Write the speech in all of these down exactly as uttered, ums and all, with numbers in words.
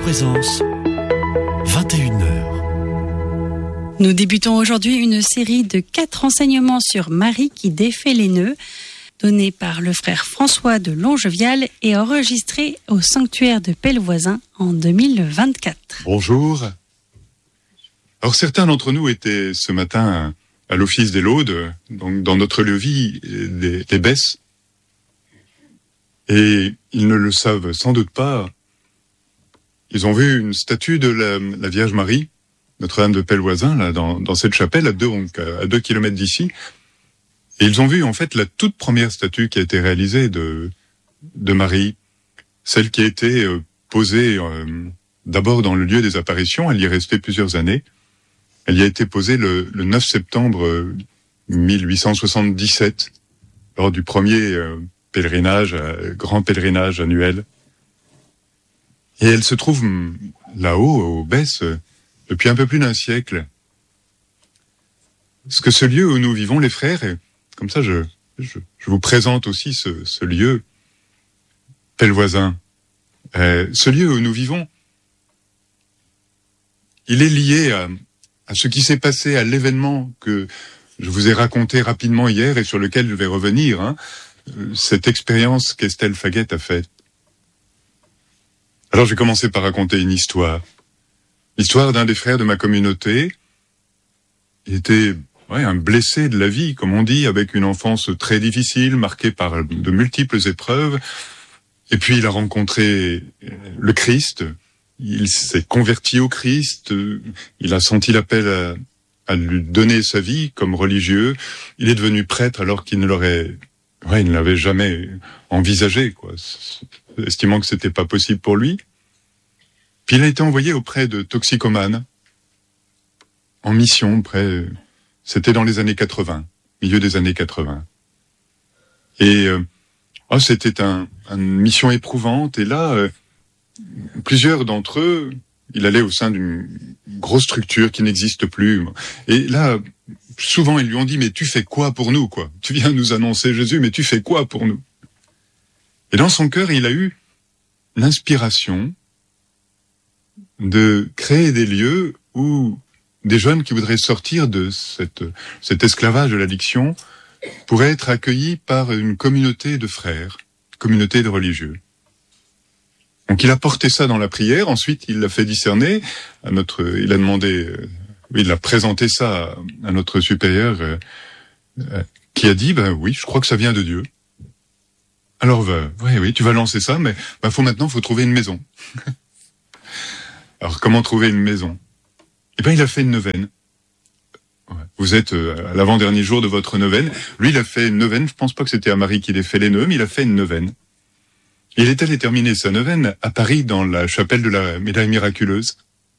Présence, vingt et une heures. Nous débutons aujourd'hui une série de quatre enseignements sur Marie qui défait les nœuds, donnés par le frère François de Longevial et enregistrés au sanctuaire de Pellevoisin en deux mille vingt-quatre. Bonjour. Alors certains d'entre nous étaient ce matin à l'office des laudes, donc dans notre levis des, des Besses, et ils ne le savent sans doute pas. Ils ont vu une statue de la, la Vierge Marie, Notre-Dame de Pellevoisin, là, dans, dans cette chapelle, à deux, donc, à deux kilomètres d'ici. Et ils ont vu, en fait, la toute première statue qui a été réalisée de, de Marie, celle qui a été euh, posée euh, d'abord dans le lieu des apparitions. Elle y est restée plusieurs années. Elle y a été posée le, le neuf septembre euh, mille huit cent soixante-dix-sept, lors du premier euh, pèlerinage, euh, grand pèlerinage annuel. Et elle se trouve là-haut, aux Besses, depuis un peu plus d'un siècle. Parce que ce lieu où nous vivons, les frères, et comme ça je, je, je vous présente aussi ce, ce lieu, Pellevoisin. Euh, ce lieu où nous vivons, il est lié à, à ce qui s'est passé, à l'événement que je vous ai raconté rapidement hier et sur lequel je vais revenir, hein, cette expérience qu'Estelle Faguet a faite. Alors je vais commencer par raconter une histoire. L'histoire d'un des frères de ma communauté. Il était ouais, un blessé de la vie, comme on dit, avec une enfance très difficile, marquée par de multiples épreuves. Et puis il a rencontré le Christ, il s'est converti au Christ, il a senti l'appel à, à lui donner sa vie comme religieux. Il est devenu prêtre alors qu'il ne l'aurait, ouais, il ne l'avait jamais envisagé, quoi. Estimant que c'était pas possible pour lui. Puis il a été envoyé auprès de toxicomanes, en mission, près, c'était dans les années quatre-vingts, milieu des années quatre-vingts. Et euh, oh, c'était un, une mission éprouvante, et là, euh, plusieurs d'entre eux, il allait au sein d'une grosse structure qui n'existe plus. Et là, souvent ils lui ont dit, mais tu fais quoi pour nous, quoi? Tu viens nous annoncer Jésus, mais tu fais quoi pour nous? Et dans son cœur, il a eu l'inspiration de créer des lieux où des jeunes qui voudraient sortir de cette, cet esclavage de l'addiction pourraient être accueillis par une communauté de frères, communauté de religieux. Donc il a porté ça dans la prière, ensuite il l'a fait discerner, à notre, il a demandé, il a présenté ça à notre supérieur euh, euh, qui a dit, ben oui, je crois que ça vient de Dieu. Alors, bah, oui, oui, tu vas lancer ça, mais bah, faut maintenant, faut trouver une maison. Alors, comment trouver une maison? Eh ben, il a fait une neuvaine. Ouais. Vous êtes euh, à l'avant-dernier jour de votre neuvaine. Lui, il a fait une neuvaine. Je pense pas que c'était à Marie qu'il ait fait les nœuds, mais il a fait une neuvaine. Il est allé terminer sa neuvaine à Paris, dans la chapelle de la Médaille Miraculeuse.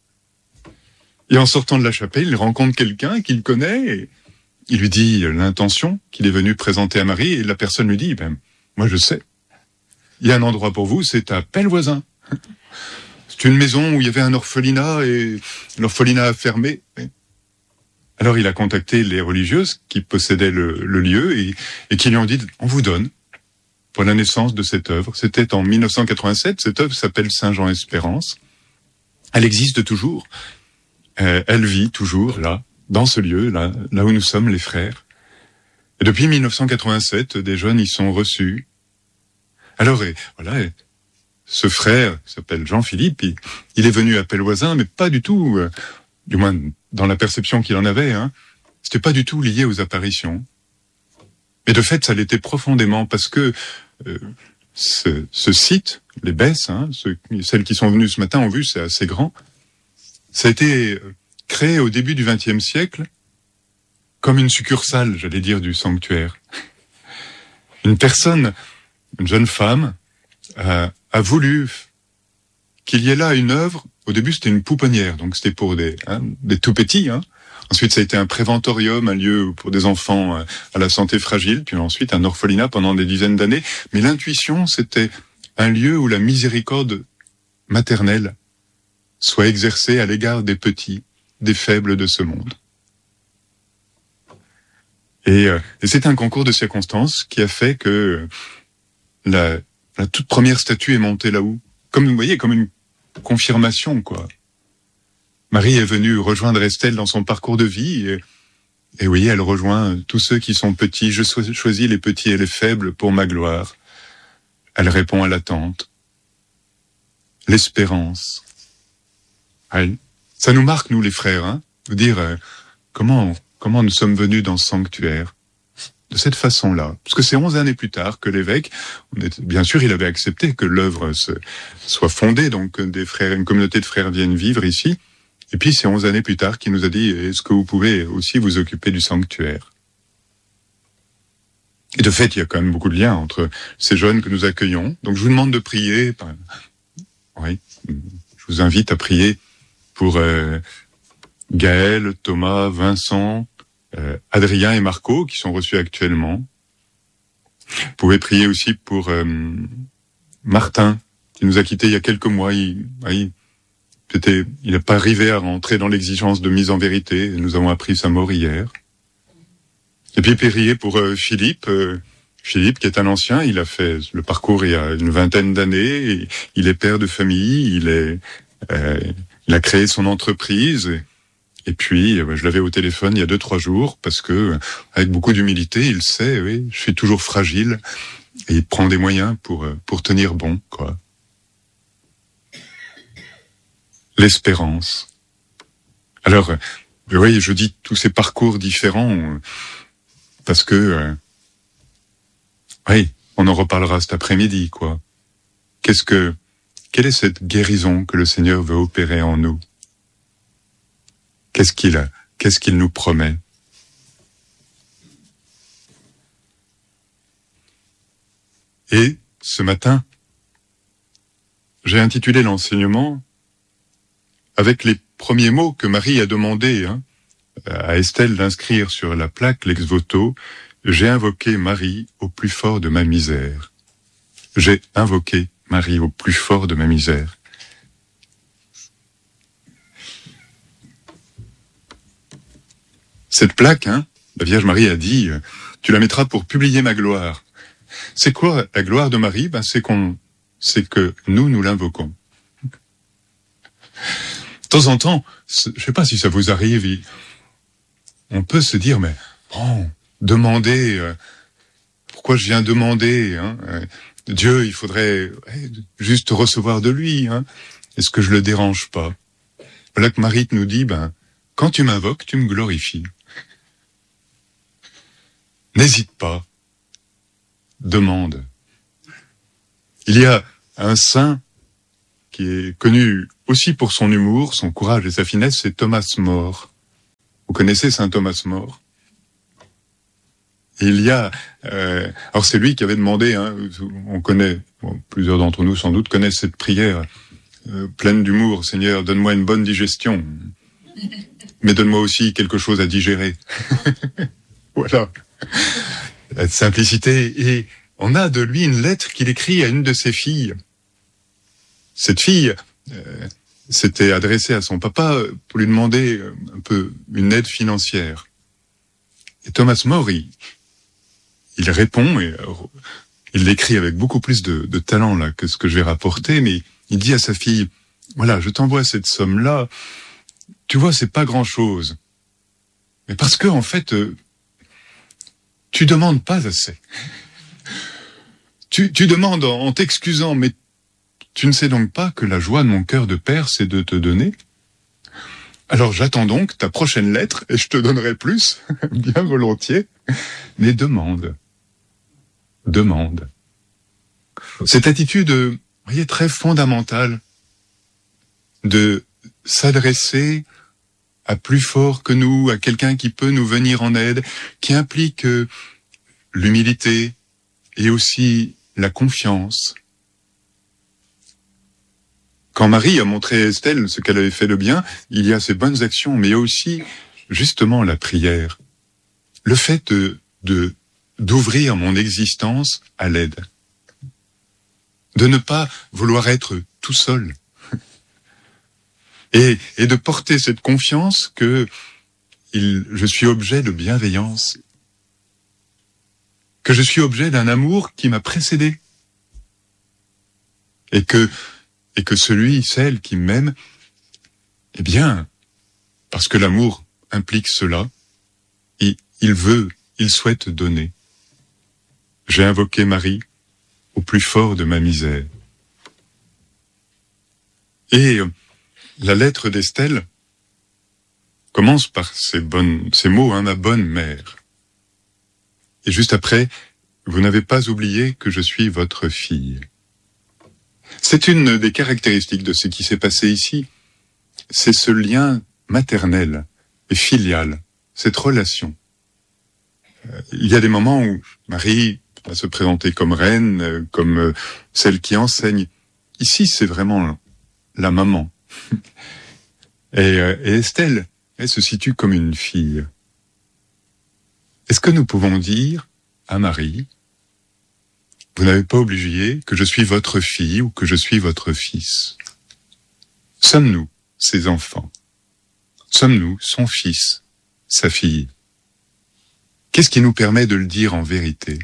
Et en sortant de la chapelle, il rencontre quelqu'un qu'il connaît. Et il lui dit l'intention qu'il est venu présenter à Marie. Et la personne lui dit, ben, moi, je sais. Il y a un endroit pour vous, c'est à Pellevoisin. C'est une maison où il y avait un orphelinat et l'orphelinat a fermé. Alors, il a contacté les religieuses qui possédaient le, le lieu et, et qui lui ont dit, on vous donne pour la naissance de cette œuvre. C'était en mille neuf cent quatre-vingt-sept. Cette œuvre s'appelle Saint-Jean-Espérance. Elle existe toujours. Euh, elle vit toujours là, dans ce lieu, là, là où nous sommes, les frères. Et depuis mille neuf cent quatre-vingt-sept, des jeunes y sont reçus. Alors, et, voilà, et ce frère, qui s'appelle Jean-Philippe, il, il est venu à Pellevoisin, mais pas du tout, euh, du moins dans la perception qu'il en avait, hein, c'était pas du tout lié aux apparitions. Et de fait, ça l'était profondément, parce que euh, ce, ce site, les Besses, hein, ceux, celles qui sont venues ce matin ont vu, c'est assez grand, ça a été créé au début du vingtième siècle, comme une succursale, j'allais dire, du sanctuaire. Une personne, une jeune femme, a, a voulu qu'il y ait là une œuvre. Au début, c'était une pouponnière, donc c'était pour des, hein, des tout petits. Hein. Ensuite, ça a été un préventorium, un lieu pour des enfants à la santé fragile, puis ensuite un orphelinat pendant des dizaines d'années. Mais l'intuition, c'était un lieu où la miséricorde maternelle soit exercée à l'égard des petits, des faibles de ce monde. Et, euh, et c'est un concours de circonstances qui a fait que la, la toute première statue est montée là-haut. Comme vous voyez, comme une, confirmation, quoi. Marie est venue rejoindre Estelle dans son parcours de vie, et, et oui, elle rejoint tous ceux qui sont petits. Je choisis les petits et les faibles pour ma gloire. Elle répond à l'attente. L'espérance. Elle, ça nous marque, nous les frères, hein, de dire euh, comment, comment nous sommes venus dans ce sanctuaire. De cette façon-là. Parce que c'est onze années plus tard que l'évêque, on est, bien sûr, il avait accepté que l'œuvre se, soit fondée, donc que des frères, une communauté de frères viennent vivre ici. Et puis c'est onze années plus tard qu'il nous a dit, est-ce que vous pouvez aussi vous occuper du sanctuaire? Et de fait, il y a quand même beaucoup de liens entre ces jeunes que nous accueillons. Donc je vous demande de prier. Oui, je vous invite à prier pour euh, Gaël, Thomas, Vincent, Euh, Adrien et Marco, qui sont reçus actuellement. Vous pouvez prier aussi pour euh, Martin, qui nous a quittés il y a quelques mois. Il il il n'a pas arrivé à rentrer dans l'exigence de mise en vérité. Nous avons appris sa mort hier. Et puis prier pour euh, Philippe, euh, Philippe qui est un ancien. Il a fait le parcours il y a une vingtaine d'années. Il est père de famille. Il est, euh, il a créé son entreprise. Et, Et puis, je l'avais au téléphone il y a deux, trois jours, parce que, avec beaucoup d'humilité, il sait, oui, je suis toujours fragile, et il prend des moyens pour, pour tenir bon, quoi. L'espérance. Alors, oui, je dis tous ces parcours différents, parce que, euh, oui, on en reparlera cet après-midi, quoi. Qu'est-ce que, quelle est cette guérison que le Seigneur veut opérer en nous? Qu'est-ce qu'il a, qu'est-ce qu'il nous promet? Et ce matin, j'ai intitulé l'enseignement avec les premiers mots que Marie a demandé hein, à Estelle d'inscrire sur la plaque l'ex-voto. J'ai invoqué Marie au plus fort de ma misère. J'ai invoqué Marie au plus fort de ma misère. Cette plaque, hein, la Vierge Marie a dit, euh, tu la mettras pour publier ma gloire. C'est quoi la gloire de Marie? Ben, c'est qu'on, c'est que nous, nous l'invoquons. De temps en temps, je sais pas si ça vous arrive, il, on peut se dire, mais bon, demander, euh, pourquoi je viens demander hein, euh, Dieu, il faudrait ouais, juste recevoir de lui. Hein, est-ce que je le dérange pas? Voilà que Marie nous dit, ben, quand tu m'invoques, tu me glorifies. N'hésite pas. Demande. Il y a un saint qui est connu aussi pour son humour, son courage et sa finesse, c'est Thomas More. Vous connaissez saint Thomas More? Il y a... Euh, alors c'est lui qui avait demandé, hein, on connaît, bon, plusieurs d'entre nous sans doute connaissent cette prière euh, pleine d'humour. Seigneur, donne-moi une bonne digestion, mais donne-moi aussi quelque chose à digérer. Voilà. La simplicité. Et on a de lui une lettre qu'il écrit à une de ses filles. Cette fille euh, s'était adressée à son papa pour lui demander un peu une aide financière. Et Thomas More, il, il répond, et alors, il l'écrit avec beaucoup plus de, de talent là que ce que je vais rapporter, mais il dit à sa fille, voilà, je t'envoie cette somme-là, tu vois, c'est pas grand-chose. Mais parce que, en fait, euh, tu demandes pas assez. Tu, tu demandes en, en t'excusant, mais tu ne sais donc pas que la joie de mon cœur de père, c'est de te donner. Alors j'attends donc ta prochaine lettre, et je te donnerai plus, bien volontiers, mais demande. Demande. Cette attitude, vous voyez, très fondamentale, de s'adresser à plus fort que nous, à quelqu'un qui peut nous venir en aide, qui implique euh, l'humilité et aussi la confiance. Quand Marie a montré à Estelle ce qu'elle avait fait de bien, il y a ces bonnes actions, mais il y a aussi justement la prière. Le fait de, de, d'ouvrir mon existence à l'aide. De ne pas vouloir être tout seul. Et, et de porter cette confiance que il, je suis objet de bienveillance, que je suis objet d'un amour qui m'a précédé, et que et que celui, celle qui m'aime, eh bien, parce que l'amour implique cela, il, il veut, il souhaite donner. J'ai invoqué Marie au plus fort de ma misère. Et la lettre d'Estelle commence par ces, bonnes, ces mots, hein, ma bonne mère. Et juste après, vous n'avez pas oublié que je suis votre fille. C'est une des caractéristiques de ce qui s'est passé ici. C'est ce lien maternel et filial, cette relation. Il y a des moments où Marie va se présenter comme reine, comme celle qui enseigne. Ici, c'est vraiment la maman. Et, et Estelle, elle se situe comme une fille. Est-ce que nous pouvons dire à Marie, vous n'avez pas oublié que je suis votre fille ou que je suis votre fils? Sommes-nous ses enfants? Sommes-nous son fils, sa fille? Qu'est-ce qui nous permet de le dire en vérité?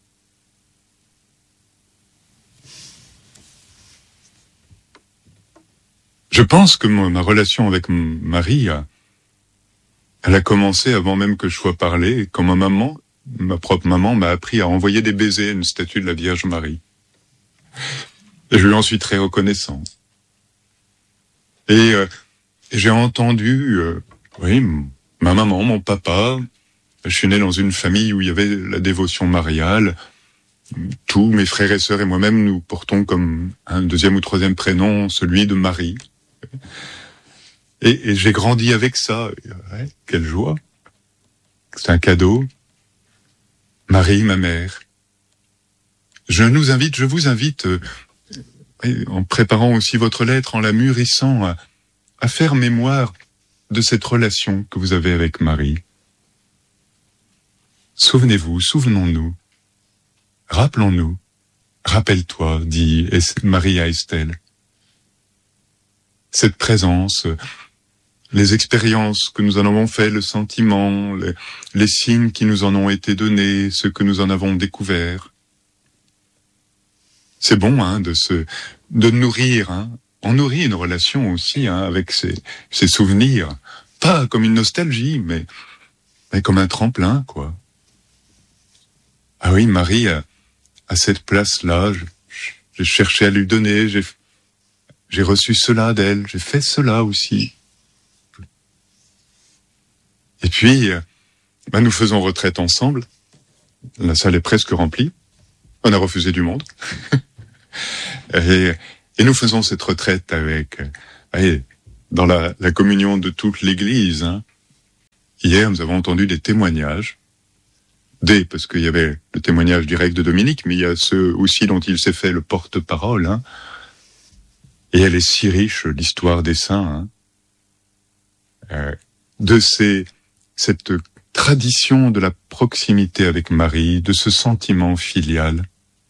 Je pense que ma relation avec Marie, a, elle a commencé avant même que je sois parlé, quand ma maman, ma propre maman, m'a appris à envoyer des baisers à une statue de la Vierge Marie. Et je lui en suis très reconnaissant. Et, euh, et j'ai entendu, euh, oui, ma maman, mon papa. Je suis né dans une famille où il y avait la dévotion mariale. Tous mes frères et sœurs et moi-même, nous portons comme un deuxième ou troisième prénom celui de Marie. Et, et j'ai grandi avec ça. Ouais, quelle joie. C'est un cadeau. Marie, ma mère. Je nous invite, je vous invite, euh, en préparant aussi votre lettre, en la mûrissant, à, à faire mémoire de cette relation que vous avez avec Marie. Souvenez-vous, souvenons-nous, rappelons-nous, rappelle-toi, dit Marie à Estelle. Cette présence, les expériences que nous en avons fait, le sentiment, les, les signes qui nous en ont été donnés, ce que nous en avons découvert. C'est bon, hein, de se, de nourrir, hein. On nourrit une relation aussi, hein, avec ces, ces souvenirs, pas comme une nostalgie, mais, mais comme un tremplin, quoi. Ah oui, Marie, à, à cette place-là, j'ai cherché à lui donner, j'ai, j'ai reçu cela d'elle, j'ai fait cela aussi. Et puis, ben nous faisons retraite ensemble. La salle est presque remplie. On a refusé du monde. et, et nous faisons cette retraite avec, allez, dans la, la communion de toute l'Église. Hein. Hier, nous avons entendu des témoignages. Des, parce qu'il y avait le témoignage direct de Dominique, mais il y a ceux aussi dont il s'est fait le porte-parole. Hein. Et elle est si riche, l'histoire des saints. Hein. Euh, de ces, cette tradition de la proximité avec Marie, de ce sentiment filial.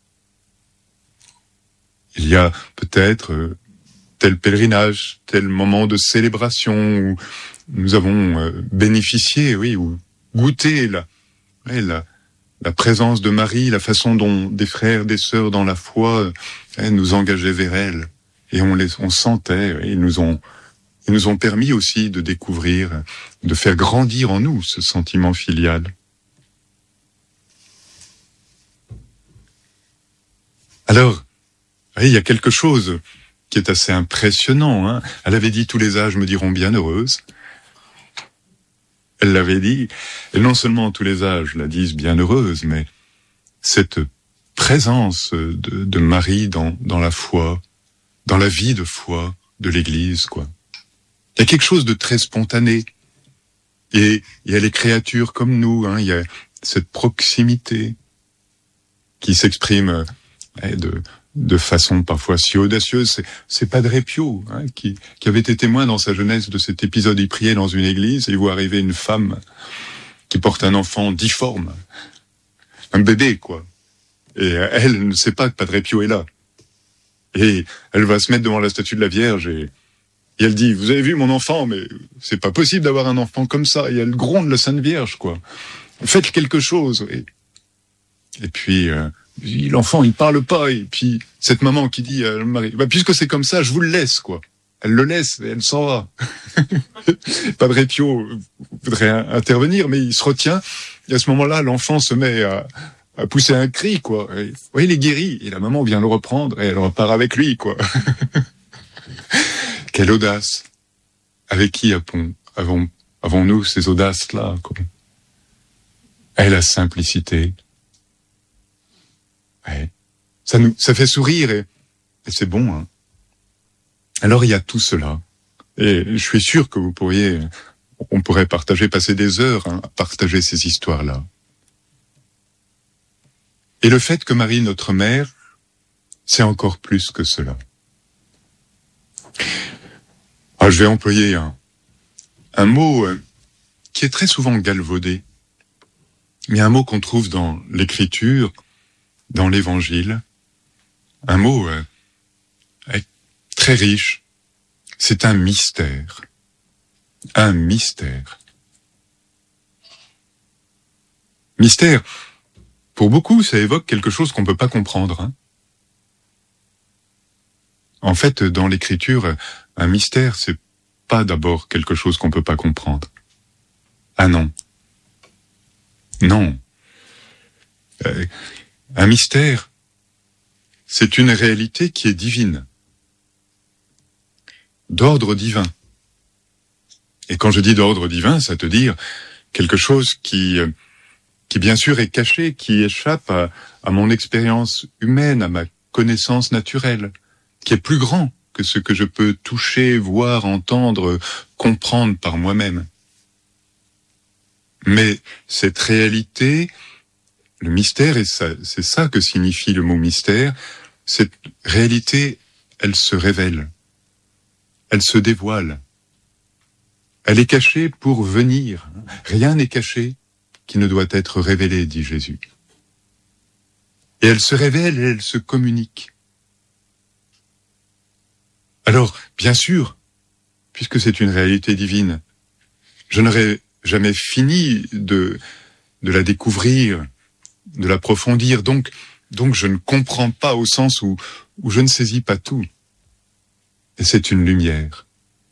Il y a peut-être euh, tel pèlerinage, tel moment de célébration où nous avons euh, bénéficié, oui, ou goûté la, ouais, la, la présence de Marie, la façon dont des frères, des sœurs dans la foi euh, nous engageaient vers elle. Et on les, on sentait, ouais, ils nous ont, ils nous ont permis aussi de découvrir, de faire grandir en nous ce sentiment filial. Alors, il y a quelque chose qui est assez impressionnant. Hein. Elle avait dit « Tous les âges me diront bienheureuse ». Elle l'avait dit, et non seulement tous les âges la disent bienheureuse, mais cette présence de, de Marie dans, dans la foi, dans la vie de foi de l'Église, quoi. Il y a quelque chose de très spontané. Et il y a les créatures comme nous, hein. Il y a cette proximité qui s'exprime eh, de... de façon parfois si audacieuse. C'est, c'est Padre Pio, hein, qui, qui avait été témoin dans sa jeunesse de cet épisode. Il priait dans une église et il voit arriver une femme qui porte un enfant difforme, un bébé, quoi. Et elle ne sait pas que Padre Pio est là. Et elle va se mettre devant la statue de la Vierge et, et elle dit « Vous avez vu mon enfant, mais c'est pas possible d'avoir un enfant comme ça. » Et elle gronde la Sainte Vierge, quoi. Faites quelque chose. Et, et puis... Euh, l'enfant, il parle pas, et puis cette maman qui dit à le mari, bah, puisque c'est comme ça, je vous le laisse, quoi. Elle le laisse et elle s'en va. Padre Pio voudrait intervenir, mais il se retient. Et à ce moment-là, l'enfant se met à, à pousser un cri, quoi. Et, oui, il est guéri. Et la maman vient le reprendre et elle repart avec lui, quoi. Quelle audace. Avec qui avons, avons, avons-nous ces audaces-là, quoi? Et la simplicité. Ouais. Ça nous, ça fait sourire et, et c'est bon, hein. Alors il y a tout cela. Et je suis sûr que vous pourriez, on pourrait partager, passer des heures, hein, à partager ces histoires-là. Et le fait que Marie, notre mère, c'est encore plus que cela. Alors, je vais employer un, un mot qui est très souvent galvaudé, mais un mot qu'on trouve dans l'Écriture, dans l'Évangile, un mot euh, très riche. C'est un mystère. Un mystère. Mystère, pour beaucoup, ça évoque quelque chose qu'on ne peut pas comprendre. Hein. En fait, dans l'Écriture, un mystère, c'est pas d'abord quelque chose qu'on ne peut pas comprendre. Ah non. Non. Euh, un mystère, c'est une réalité qui est divine. D'ordre divin. Et quand je dis d'ordre divin, ça veut dire quelque chose qui, qui bien sûr est caché, qui échappe à, à mon expérience humaine, à ma connaissance naturelle, qui est plus grand que ce que je peux toucher, voir, entendre, comprendre par moi-même. Mais cette réalité, le mystère, et ça, c'est ça que signifie le mot mystère, cette réalité, elle se révèle. Elle se dévoile. Elle est cachée pour venir. Rien n'est caché qui ne doit être révélé, dit Jésus. Et elle se révèle et elle se communique. Alors, bien sûr, puisque c'est une réalité divine, je n'aurais jamais fini de, de la découvrir, de l'approfondir. Donc, donc je ne comprends pas au sens où, où je ne saisis pas tout. Et c'est une lumière.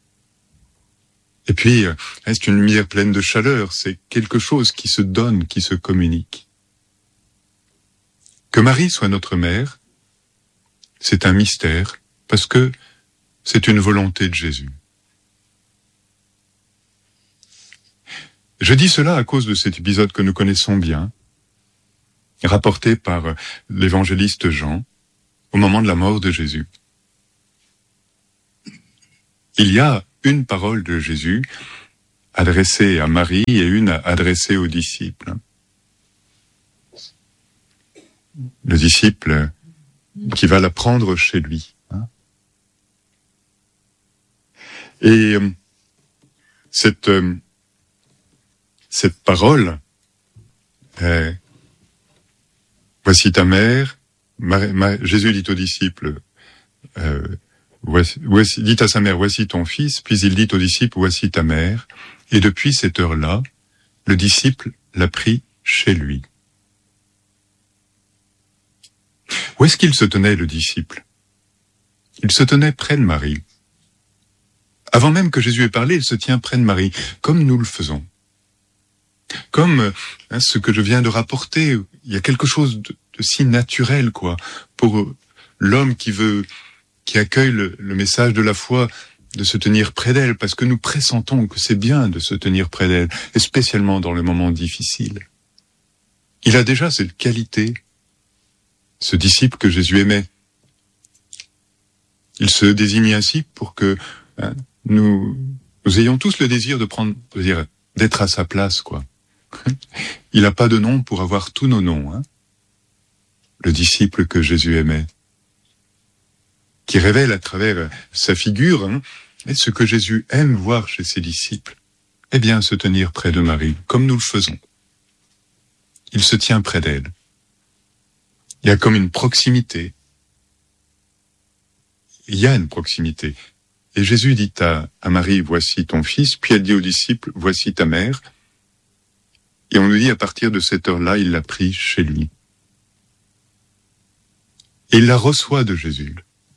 Et puis, c'est une lumière pleine de chaleur, c'est quelque chose qui se donne, qui se communique. Que Marie soit notre mère, c'est un mystère, parce que c'est une volonté de Jésus. Je dis cela à cause de cet épisode que nous connaissons bien, rapporté par l'évangéliste Jean, au moment de la mort de Jésus. Il y a une parole de Jésus adressée à Marie et une adressée aux disciples. Le disciple qui va la prendre chez lui. Et cette, cette parole, euh, voici ta mère, Ma, Ma, Jésus dit aux disciples, euh, Voici, voici, dit à sa mère, voici ton fils, puis il dit aux disciples, voici ta mère. Et depuis cette heure-là, le disciple l'a pris chez lui. Où est-ce qu'il se tenait, le disciple? Il se tenait près de Marie. Avant même que Jésus ait parlé, il se tient près de Marie, comme nous le faisons. Comme hein, ce que je viens de rapporter, il y a quelque chose de, de si naturel, quoi, pour l'homme qui veut... qui accueille le, le message de la foi, de se tenir près d'elle, parce que nous pressentons que c'est bien de se tenir près d'elle, et spécialement dans le moment difficile. Il a déjà cette qualité, ce disciple que Jésus aimait. Il se désigne ainsi pour que hein, nous, nous ayons tous le désir de prendre, de dire, d'être à sa place, quoi. Il n'a pas de nom pour avoir tous nos noms, hein. Le disciple que Jésus aimait, qui révèle à travers sa figure hein, et ce que Jésus aime voir chez ses disciples, eh bien se tenir près de Marie, comme nous le faisons. Il se tient près d'elle. Il y a comme une proximité. Il y a une proximité. Et Jésus dit à, à Marie, voici ton fils, puis elle dit aux disciples, voici ta mère. Et on nous dit, à partir de cette heure-là, il l'a pris chez lui. Et il la reçoit de Jésus.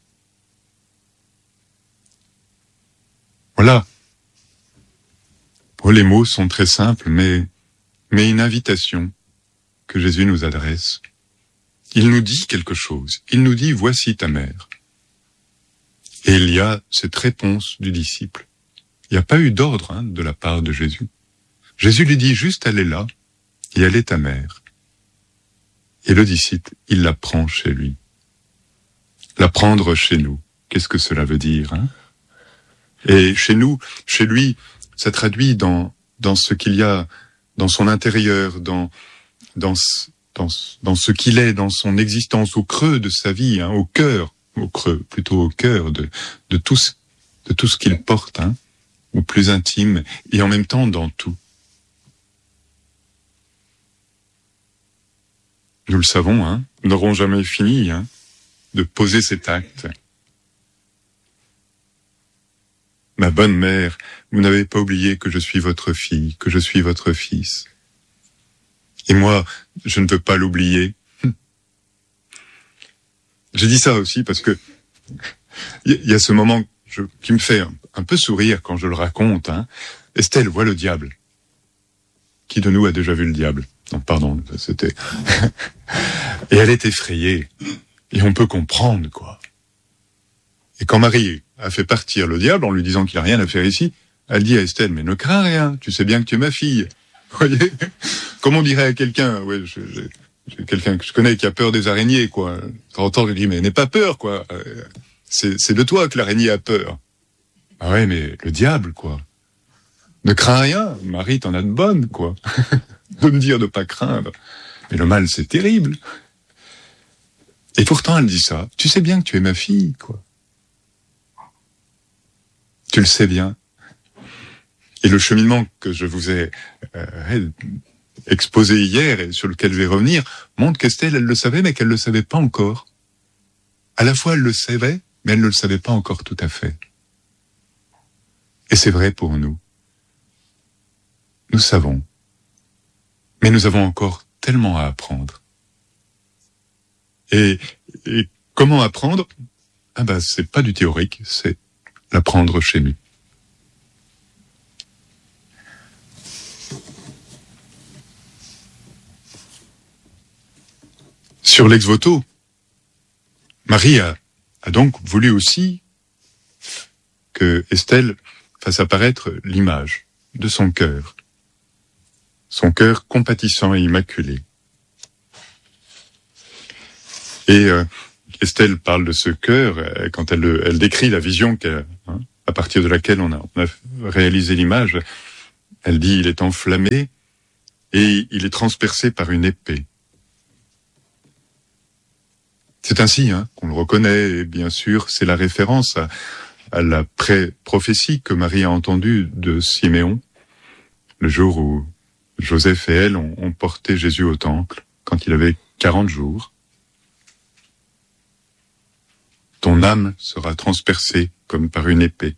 Voilà. Oh, les mots sont très simples, mais, mais une invitation que Jésus nous adresse. Il nous dit quelque chose. Il nous dit, voici ta mère. Et il y a cette réponse du disciple. Il n'y a pas eu d'ordre hein, de la part de Jésus. Jésus lui dit juste, elle est là, et elle est ta mère. Et le disciple, il la prend chez lui. La prendre chez nous, qu'est-ce que cela veut dire hein? Et chez nous, chez lui, ça traduit dans, dans ce qu'il y a, dans son intérieur, dans, dans, dans, dans ce qu'il est, dans son existence, au creux de sa vie, hein, au cœur, au creux, plutôt au cœur de, de tout ce, de tout ce qu'il porte, hein, au plus intime, et en même temps dans tout. Nous le savons, hein, nous n'aurons jamais fini hein, de poser cet acte. Ma bonne mère, vous n'avez pas oublié que je suis votre fille, que je suis votre fils. Et moi, je ne veux pas l'oublier. J'ai dit ça aussi parce que il y a ce moment je, qui me fait un, un peu sourire quand je le raconte. Hein. Estelle voit le diable. Qui de nous a déjà vu le diable? Non, pardon, c'était... Et elle est effrayée. Et on peut comprendre, quoi. Et quand Marie a fait partir le diable en lui disant qu'il n'a rien à faire ici, elle dit à Estelle, mais ne crains rien, tu sais bien que tu es ma fille. Vous voyez? Comme on dirait à quelqu'un, ouais, j'ai, j'ai quelqu'un que je connais qui a peur des araignées, quoi. De temps en temps, je lui dis, mais n'aie pas peur, quoi. C'est, c'est de toi que l'araignée a peur. Ah ouais, mais le diable, quoi. Ne crains rien, Marie, t'en as de bonnes, quoi. De me dire de pas craindre. Mais le mal, c'est terrible. Et pourtant, elle dit ça. Tu sais bien que tu es ma fille, quoi. Tu le sais bien. Et le cheminement que je vous ai euh, exposé hier et sur lequel je vais revenir montre qu'Estelle, elle le savait, mais qu'elle ne le savait pas encore. À la fois, elle le savait, mais elle ne le savait pas encore tout à fait. Et c'est vrai pour nous. Nous savons. Mais nous avons encore tellement à apprendre. Et, et comment apprendre? Ah ben, c'est pas du théorique, c'est l'apprendre chez nous. Sur l'ex-voto, Marie a, a donc voulu aussi que Estelle fasse apparaître l'image de son cœur, son cœur compatissant et immaculé. Et euh, Estelle parle de ce cœur euh, quand elle, elle décrit la vision qu'elle, hein, à partir de laquelle on a, on a réalisé l'image. Elle dit il est enflammé et il est transpercé par une épée. C'est ainsi hein, qu'on le reconnaît, et bien sûr, c'est la référence à, à la pré-prophétie que Marie a entendue de Siméon, le jour où Joseph et elle ont, ont porté Jésus au temple, quand il avait quarante jours. Ton âme sera transpercée comme par une épée.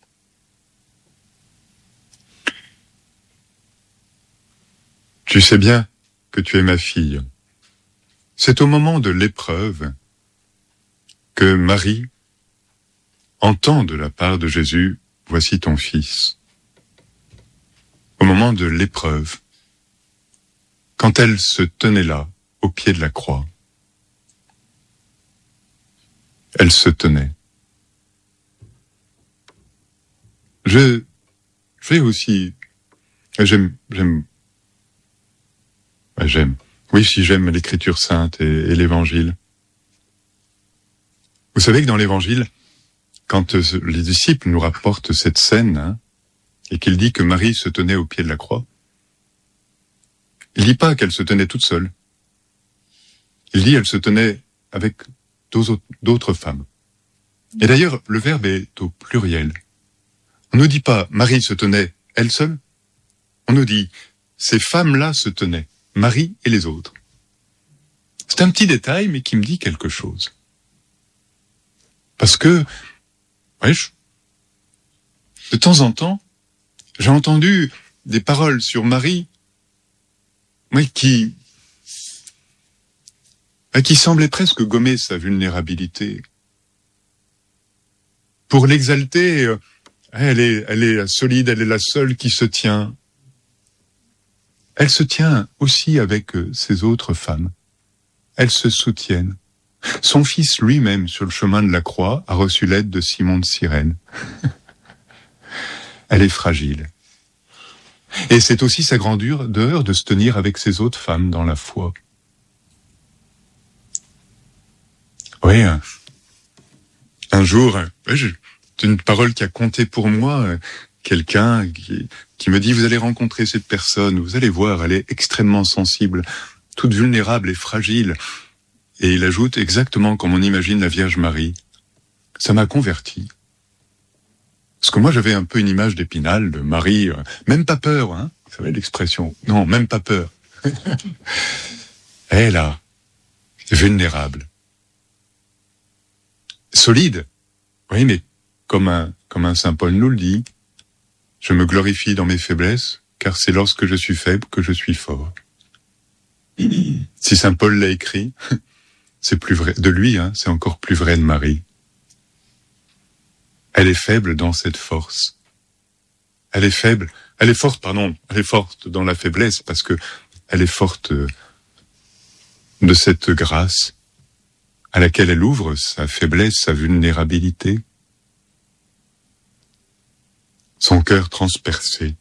Tu sais bien que tu es ma fille. C'est au moment de l'épreuve que Marie entend de la part de Jésus, voici ton fils. Au moment de l'épreuve, quand elle se tenait là, au pied de la croix, elle se tenait. Je, je vais aussi, j'aime, j'aime, j'aime, oui, si j'aime l'écriture sainte et, et l'évangile. Vous savez que dans l'évangile, quand les disciples nous rapportent cette scène, hein, et qu'il dit que Marie se tenait au pied de la croix, il dit pas qu'elle se tenait toute seule. Il dit qu'elle se tenait avec d'autres femmes. Et d'ailleurs, le verbe est au pluriel. On ne dit pas Marie se tenait elle seule. On nous dit ces femmes-là se tenaient, Marie et les autres. C'est un petit détail, mais qui me dit quelque chose. Parce que, ouais, je, de temps en temps, j'ai entendu des paroles sur Marie, oui, qui, qui semblait presque gommer sa vulnérabilité. Pour l'exalter, elle est, elle est solide, elle est la seule qui se tient. Elle se tient aussi avec ses autres femmes. Elles se soutiennent. Son fils lui-même, sur le chemin de la croix, a reçu l'aide de Simon de Cyrène. Elle est fragile. Et c'est aussi sa grandeur de se tenir avec ses autres femmes dans la foi. Oui, un, un jour, c'est une parole qui a compté pour moi, quelqu'un qui, qui me dit, vous allez rencontrer cette personne, vous allez voir, elle est extrêmement sensible, toute vulnérable et fragile. Et il ajoute exactement comme on imagine la Vierge Marie. Ça m'a converti. Parce que moi j'avais un peu une image d'Épinal, de Marie, euh, même pas peur, hein, vous savez l'expression, non, même pas peur. Elle est là, vulnérable. Solide, oui, mais comme un, comme un saint Paul nous le dit, je me glorifie dans mes faiblesses, car c'est lorsque je suis faible que je suis fort. Si saint Paul l'a écrit, c'est plus vrai de lui, hein, c'est encore plus vrai de Marie. Elle est faible dans cette force. Elle est faible, elle est forte, pardon, elle est forte dans la faiblesse parce que elle est forte de cette grâce à laquelle elle ouvre sa faiblesse, sa vulnérabilité, son cœur transpercé.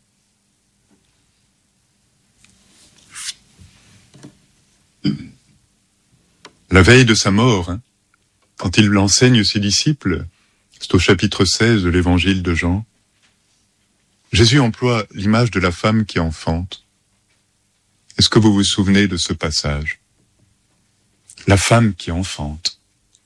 La veille de sa mort, hein, quand il l'enseigne ses disciples, c'est au chapitre seize de l'évangile de Jean, Jésus emploie l'image de la femme qui enfante. Est-ce que vous vous souvenez de ce passage? La femme qui enfante.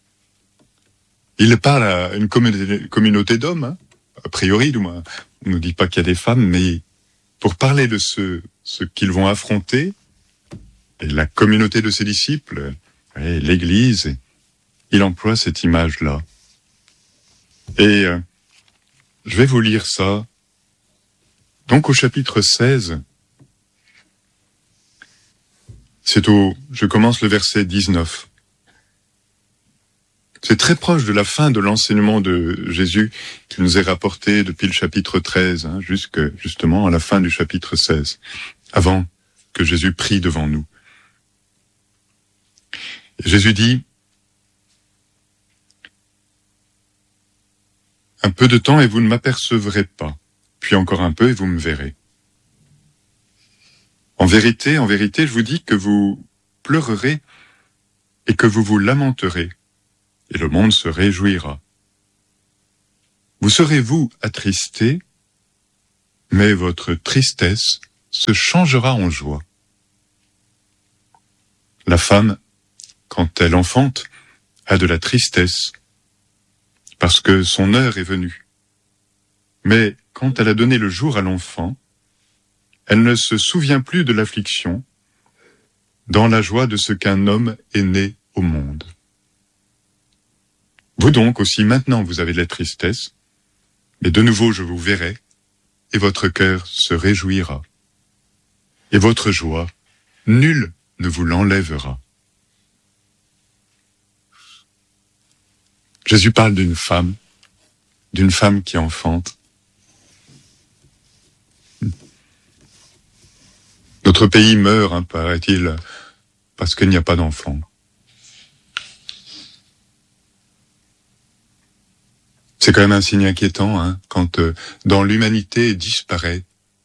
Il parle à une communauté, communauté d'hommes, hein, a priori, du moins. On ne nous dit pas qu'il y a des femmes, mais pour parler de ce, ce qu'ils vont affronter, et la communauté de ses disciples, et l'Église, il emploie cette image-là. Et euh, je vais vous lire ça. Donc au chapitre seize, c'est au, je commence le verset dix-neuf. C'est très proche de la fin de l'enseignement de Jésus qui nous est rapporté depuis le chapitre treize, hein, jusque justement à la fin du chapitre seize, avant que Jésus prie devant nous. Et Jésus dit, un peu de temps et vous ne m'apercevrez pas, puis encore un peu et vous me verrez. En vérité, en vérité, je vous dis que vous pleurerez et que vous vous lamenterez, et le monde se réjouira. Vous serez, vous, attristés, mais votre tristesse se changera en joie. La femme, quand elle enfante, a de la tristesse, parce que son heure est venue. Mais quand elle a donné le jour à l'enfant, elle ne se souvient plus de l'affliction, dans la joie de ce qu'un homme est né au monde. Vous donc aussi, maintenant vous avez de la tristesse, mais de nouveau je vous verrai, et votre cœur se réjouira. Et votre joie, nul ne vous l'enlèvera. Jésus parle d'une femme, d'une femme qui enfante. Notre pays meurt, hein, paraît-il, parce qu'il n'y a pas d'enfants. C'est quand même un signe inquiétant, hein, quand euh, dans l'humanité disparaît,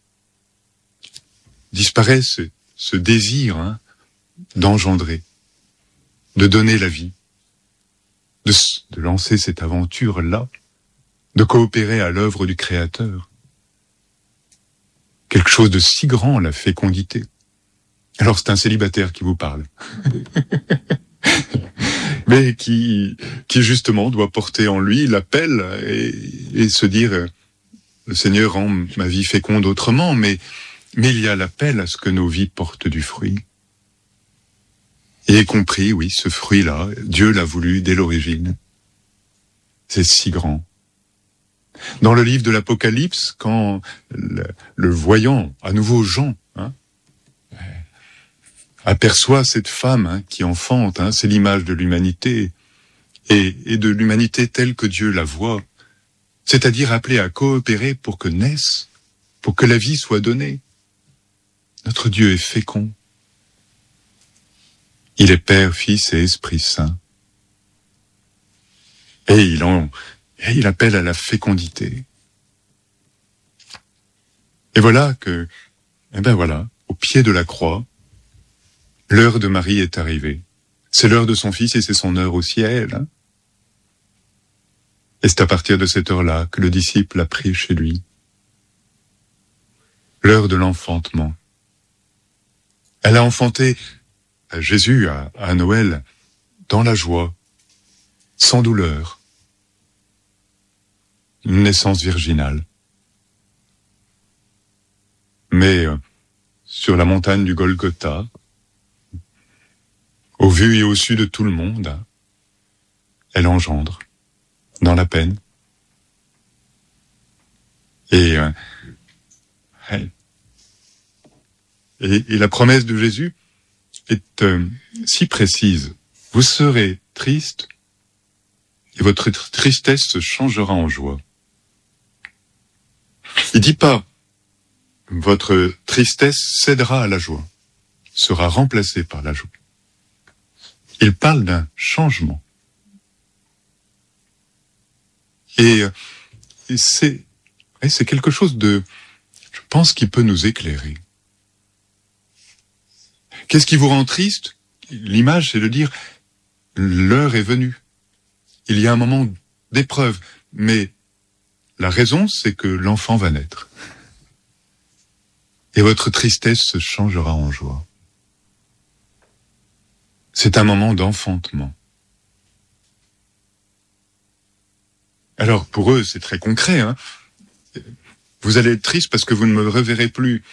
disparaît ce, ce désir, hein, d'engendrer, de donner la vie. De, de lancer cette aventure-là, de coopérer à l'œuvre du Créateur. Quelque chose de si grand, la fécondité. Alors c'est un célibataire qui vous parle. Mais qui, qui justement doit porter en lui l'appel et, et se dire, le Seigneur rend ma vie féconde autrement, mais, mais il y a l'appel à ce que nos vies portent du fruit. Et y compris, oui, ce fruit-là, Dieu l'a voulu dès l'origine. C'est si grand. Dans le livre de l'Apocalypse, quand le, le voyant, à nouveau Jean, hein, aperçoit cette femme hein, qui enfante, hein, c'est l'image de l'humanité, et, et de l'humanité telle que Dieu la voit, c'est-à-dire appelée à coopérer pour que naisse, pour que la vie soit donnée. Notre Dieu est fécond. Il est Père, Fils et Esprit Saint. Et il, en, et il appelle à la fécondité. Et voilà que, eh ben voilà, au pied de la croix, l'heure de Marie est arrivée. C'est l'heure de son Fils et c'est son heure aussi à elle. Hein. Et c'est à partir de cette heure-là que le disciple l'a pris chez lui. L'heure de l'enfantement. Elle a enfanté Jésus à, à Noël dans la joie, sans douleur. Une naissance virginale. Mais euh, sur la montagne du Golgotha, au vu et au su de tout le monde, elle engendre, dans la peine. Et, euh, et, et la promesse de Jésus est euh, si précise. Vous serez triste et votre tristesse se changera en joie. Il dit pas votre tristesse cédera à la joie, sera remplacée par la joie. Il parle d'un changement. Et, et c'est, et c'est quelque chose de, je pense, qui peut nous éclairer. Qu'est-ce qui vous rend triste? L'image, c'est de dire, l'heure est venue. Il y a un moment d'épreuve, mais la raison, c'est que l'enfant va naître. Et votre tristesse se changera en joie. C'est un moment d'enfantement. Alors, pour eux, c'est très concret. Hein. Vous allez être triste parce que vous ne me reverrez plus.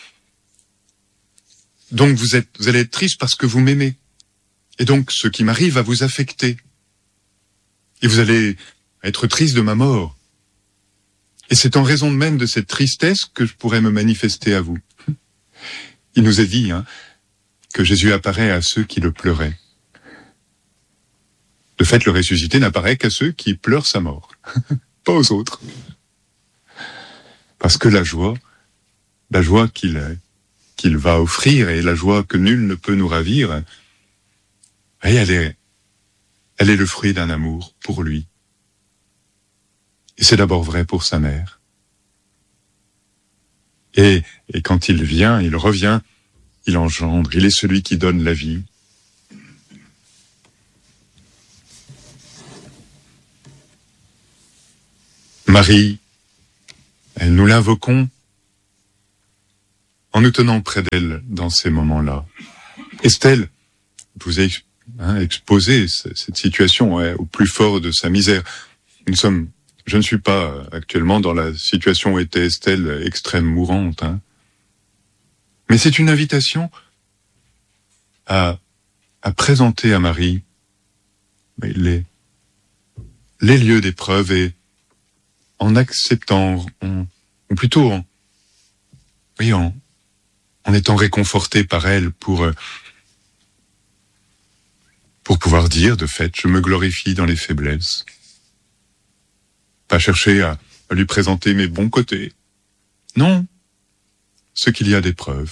Donc, vous, êtes, vous allez être triste parce que vous m'aimez. Et donc, ce qui m'arrive va vous affecter. Et vous allez être triste de ma mort. Et c'est en raison même de cette tristesse que je pourrais me manifester à vous. Il nous est dit hein, que Jésus apparaît à ceux qui le pleuraient. De fait, le ressuscité n'apparaît qu'à ceux qui pleurent sa mort, pas aux autres. Parce que la joie, la joie qu'il qu'il va offrir et la joie que nul ne peut nous ravir, et elle est, elle est le fruit d'un amour pour lui. Et c'est d'abord vrai pour sa mère. Et, et quand il vient, il revient, il engendre, il est celui qui donne la vie. Marie, nous l'invoquons en nous tenant près d'elle dans ces moments-là. Estelle vous a hein, exposé cette situation ouais, au plus fort de sa misère. Nous sommes, je ne suis pas actuellement dans la situation où était Estelle, extrême mourante. Hein. Mais c'est une invitation à, à présenter à Marie les, les lieux d'épreuve et en acceptant, en, ou plutôt en, oui, en, en étant réconforté par elle pour, pour pouvoir dire, de fait, je me glorifie dans les faiblesses. Pas chercher à, à lui présenter mes bons côtés. Non, ce qu'il y a d'épreuve.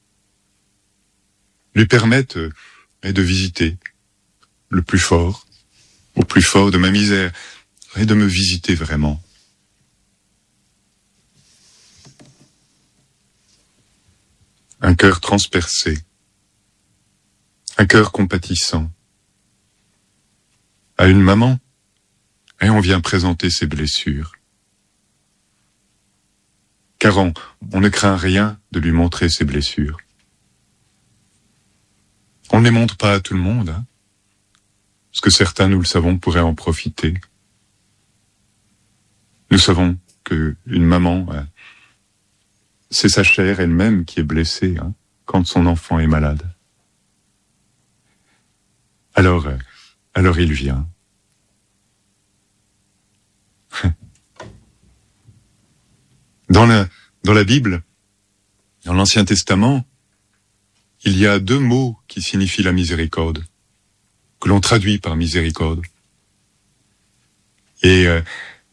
Lui permettre euh, de visiter le plus fort, au plus fort de ma misère, et de me visiter vraiment. Un cœur transpercé, un cœur compatissant. À une maman, et on vient présenter ses blessures. Car on, on ne craint rien de lui montrer ses blessures. On ne les montre pas à tout le monde, hein, parce que certains, nous le savons, pourraient en profiter. Nous savons qu'une maman... Hein, c'est sa chair elle-même qui est blessée hein, quand son enfant est malade. Alors, euh, alors il vient. Dans la, dans la Bible, dans l'Ancien Testament, il y a deux mots qui signifient la miséricorde, que l'on traduit par miséricorde. Et euh,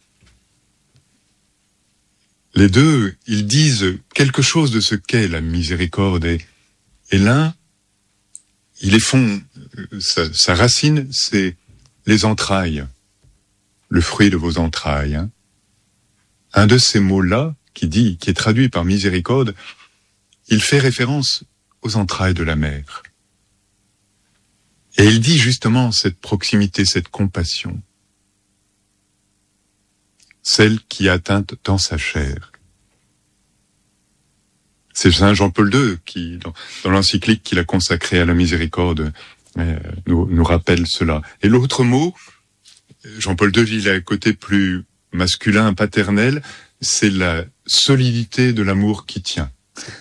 les deux, ils disent quelque chose de ce qu'est la miséricorde. Et, et l'un, il est fond, sa, sa racine, c'est les entrailles, le fruit de vos entrailles. Hein. Un de ces mots-là, qui dit, qui est traduit par miséricorde, il fait référence aux entrailles de la mère. Et il dit justement cette proximité, cette compassion, celle qui est atteinte dans sa chair. C'est Saint Jean-Paul deux qui, dans, dans l'encyclique qu'il a consacrée à la miséricorde, euh, nous, nous rappelle cela. Et l'autre mot, Jean-Paul deux, il a un côté plus masculin, paternel, c'est la solidité de l'amour qui tient.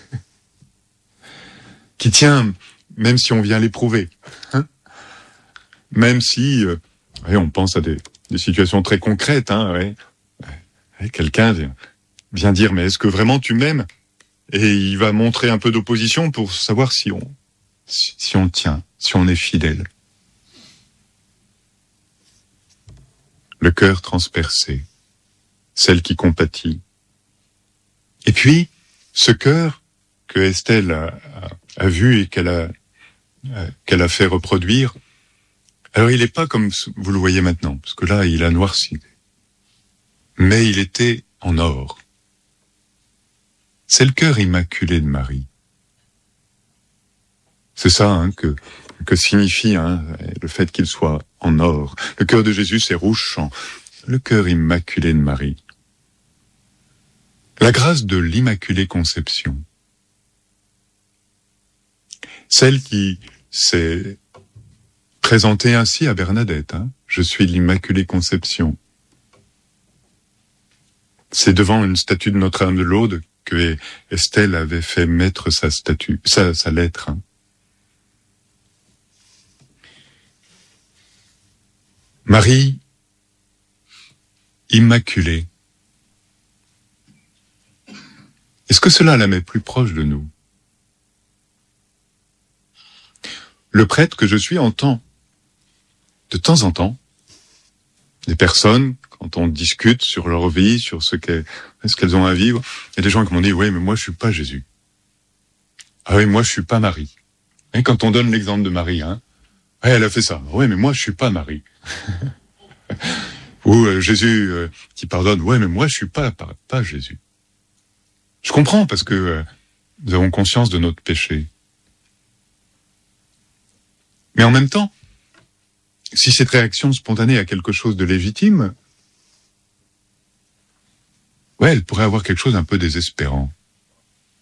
Qui tient même si on vient l'éprouver. Hein, même si, euh, ouais, on pense à des, des situations très concrètes. Hein, ouais. Ouais, quelqu'un vient, vient dire, mais est-ce que vraiment tu m'aimes? Et il va montrer un peu d'opposition pour savoir si on, si, si on tient, si on est fidèle. Le cœur transpercé, celle qui compatit. Et puis, ce cœur que Estelle a, a, a vu et qu'elle a, qu'elle a fait reproduire, alors il n'est pas comme vous le voyez maintenant, parce que là, il a noirci. Mais il était en or. C'est le cœur immaculé de Marie. C'est ça hein, que, que signifie hein, le fait qu'il soit en or. Le cœur de Jésus, c'est rouge champ. Le cœur immaculé de Marie. La grâce de l'Immaculée Conception. Celle qui s'est présentée ainsi à Bernadette. Hein. Je suis l'Immaculée Conception. C'est devant une statue de Notre-Dame de l'Aude que Estelle avait fait mettre sa statue, sa, sa lettre. Hein. Marie immaculée. Est-ce que cela la met plus proche de nous? Le prêtre que je suis entend, de temps en temps, des personnes, quand on discute sur leur vie, sur ce qu'elles, ce qu'elles ont à vivre, il y a des gens qui m'ont dit, oui, mais moi je suis pas Jésus. Ah oui, moi je suis pas Marie. Et quand on donne l'exemple de Marie, hein, ouais, elle a fait ça. Oui, mais moi je suis pas Marie. Ou euh, Jésus euh, qui pardonne, ouais, mais moi je suis pas, pas, pas Jésus. Je comprends parce que euh, nous avons conscience de notre péché. Mais en même temps, si cette réaction spontanée a quelque chose de légitime, ouais, elle pourrait avoir quelque chose un peu désespérant.